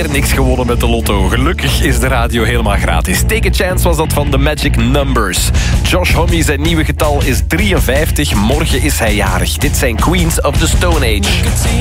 weer niks gewonnen met de lotto. Gelukkig is de radio helemaal gratis. Take a Chance was dat van The Magic Numbers. Josh Homme, zijn nieuwe getal is 53. Morgen is hij jarig. Dit zijn Queens of the Stone Age.